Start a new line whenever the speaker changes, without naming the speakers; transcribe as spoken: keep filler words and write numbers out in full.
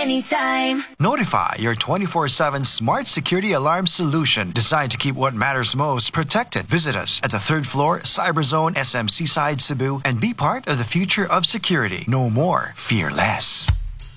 anytime.
Notify, your twenty-four seven smart security alarm solution designed to keep what matters most protected. Visit us at the third floor, Cyberzone S M Seaside, Cebu, and be part of the future of security. No more, fear less.